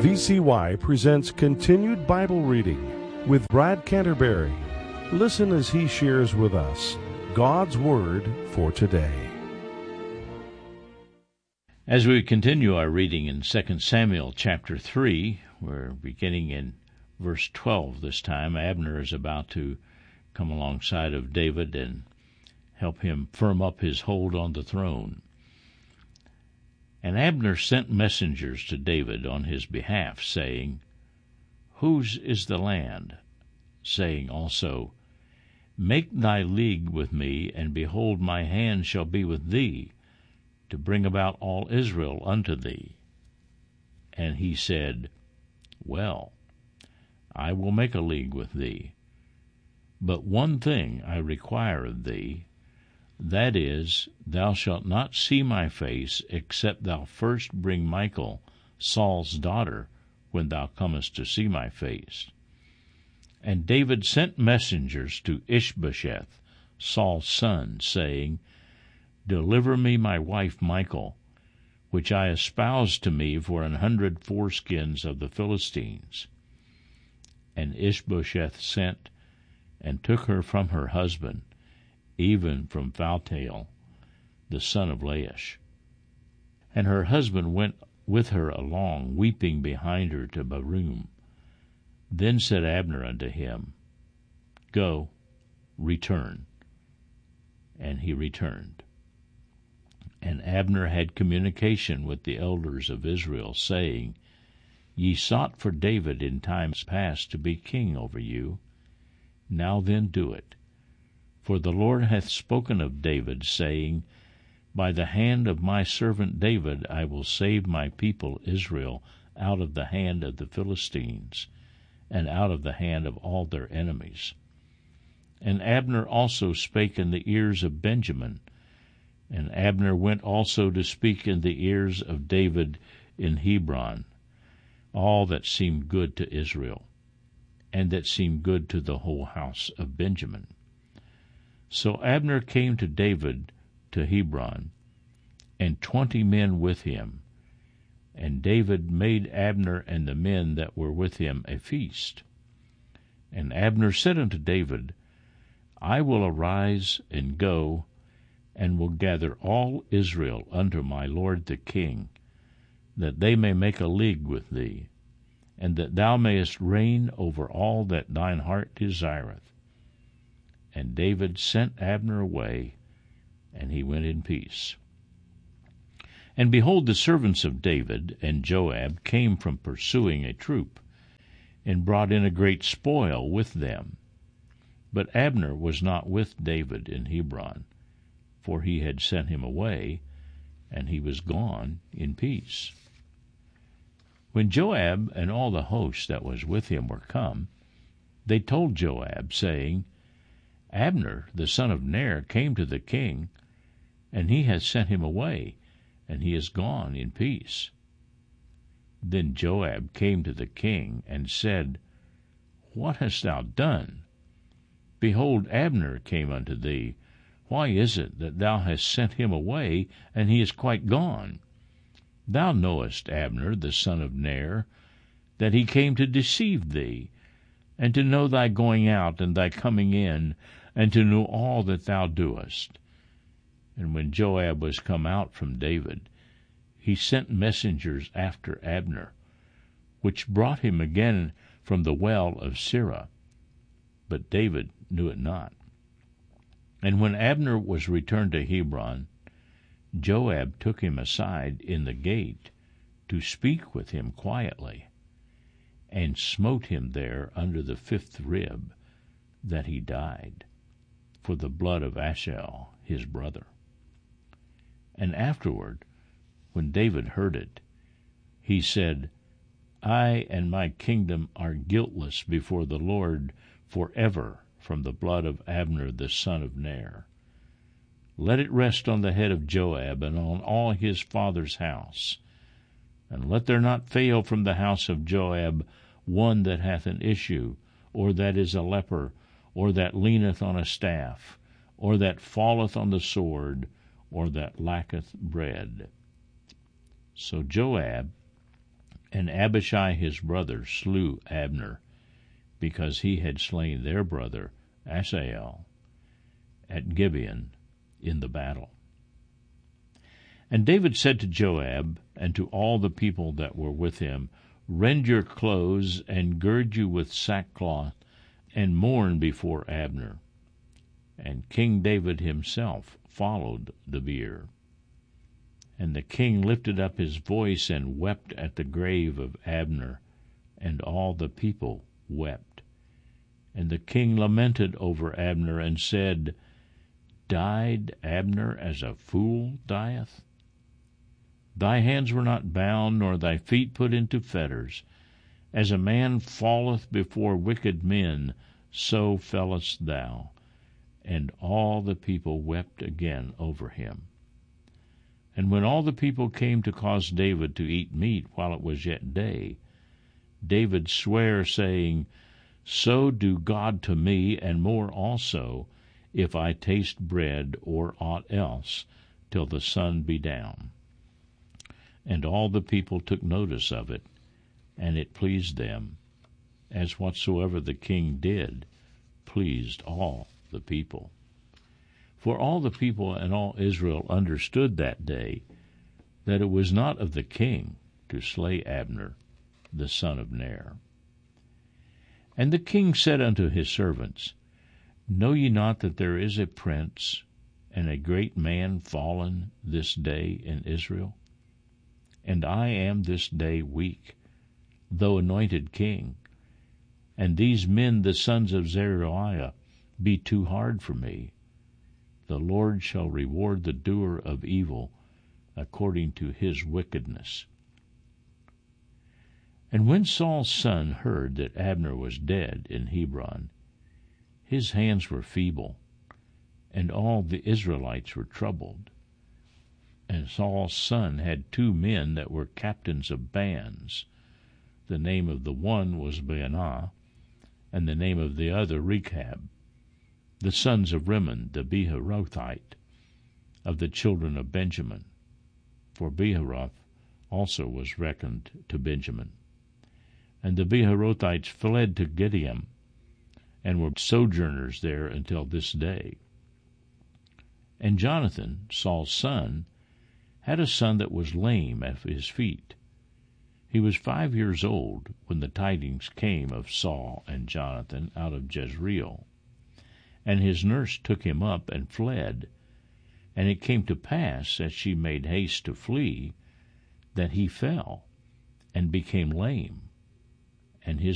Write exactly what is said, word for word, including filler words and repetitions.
V C Y presents Continued Bible Reading with Brad Canterbury. Listen as he shares with us God's Word for today. As we continue our reading in Second Samuel chapter three, we're beginning in verse twelve this time. Abner is about to come alongside of David and help him firm up his hold on the throne. And Abner sent messengers to David on his behalf, saying, Whose is the land? Saying also, Make thy league with me, and behold, my hand shall be with thee, to bring about all Israel unto thee. And he said, Well, I will make a league with thee. But one thing I require of thee, that is, thou shalt not see my face, except thou first bring Michal, Saul's daughter, when thou comest to see my face. And David sent messengers to Ishbosheth, Saul's son, saying, Deliver me my wife Michal, which I espoused to me for an hundred foreskins of the Philistines. And Ishbosheth sent, and took her from her husband, even from Phaltiel, the son of Laish. And her husband went with her along, weeping behind her to Barum. Then said Abner unto him, Go, return. And he returned. And Abner had communication with the elders of Israel, saying, Ye sought for David in times past to be king over you. Now then do it. For the Lord hath spoken of David, saying, By the hand of my servant David I will save my people Israel out of the hand of the Philistines, and out of the hand of all their enemies. And Abner also spake in the ears of Benjamin, and Abner went also to speak in the ears of David in Hebron, all that seemed good to Israel, and that seemed good to the whole house of Benjamin. So Abner came to David to Hebron, and twenty men with him. And David made Abner and the men that were with him a feast. And Abner said unto David, I will arise and go, and will gather all Israel unto my lord the king, that they may make a league with thee, and that thou mayest reign over all that thine heart desireth. And David sent Abner away, and he went in peace. And behold, the servants of David and Joab came from pursuing a troop, and brought in a great spoil with them. But Abner was not with David in Hebron, for he had sent him away, and he was gone in peace. When Joab and all the host that was with him were come, they told Joab, saying, Abner the son of Ner came to the king, and he has sent him away, and he is gone in peace. Then Joab came to the king, and said, What hast thou done? Behold, Abner came unto thee. Why is it that thou hast sent him away, and he is quite gone? Thou knowest Abner the son of Ner, that he came to deceive thee, and to know thy going out and thy coming in, and to know all that thou doest. And when Joab was come out from David, he sent messengers after Abner, which brought him again from the well of Sirah. But David knew it not. And when Abner was returned to Hebron, Joab took him aside in the gate to speak with him quietly, and smote him there under the fifth rib, that he died, for the blood of Asahel his brother. And afterward, when David heard it, he said, I and my kingdom are guiltless before the Lord forever from the blood of Abner the son of Ner. Let it rest on the head of Joab and on all his father's house. And let there not fail from the house of Joab one that hath an issue, or that is a leper, or that leaneth on a staff, or that falleth on the sword, or that lacketh bread. So Joab And Abishai his brother slew Abner, because he had slain their brother Asahel at Gibeon in the battle. And David said to Joab and to all the people that were with him, Rend your clothes, and gird you with sackcloth, and mourn before Abner. And King David himself followed the bier. And the king lifted up his voice and wept at the grave of Abner, and all the people wept. And the king lamented over Abner, and said, Died Abner as a fool dieth? Thy hands were not bound, nor thy feet put into fetters. As a man falleth before wicked men, so fellest thou. And all the people wept again over him. And when all the people came to cause David to eat meat while it was yet day, David sware, saying, So do God to me, and more also, if I taste bread or aught else, till the sun be down. And all the people took notice of it, and it pleased them, as whatsoever the king did pleased all the people. For all the people and all Israel understood that day that it was not of the king to slay Abner, the son of Ner. And the king said unto his servants, Know ye not that there is a prince and a great man fallen this day in Israel? And I am this day weak, though anointed king, and these men the sons of Zeruiah be too hard for me. The Lord shall reward the doer of evil according to his wickedness. And when Saul's son heard that Abner was dead in Hebron, his hands were feeble, and all the Israelites were troubled. And Saul's son had two men that were captains of bands. The name of the one was Baanah, and the name of the other Rechab, the sons of Rimmon the Beerothite, of the children of Benjamin. For Beeroth also was reckoned to Benjamin. And the Beerothites fled to Gideon, and were sojourners there until this day. And Jonathan, Saul's son, had a son that was lame at his feet. He was five years old when the tidings came of Saul and Jonathan out of Jezreel. And his nurse took him up and fled. And it came to pass, as she made haste to flee, that he fell and became lame, and his